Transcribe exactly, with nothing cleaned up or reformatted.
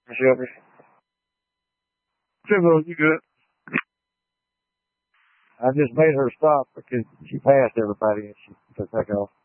Shelby. Shelby, you good? I just made her stop because she passed everybody and she took back off.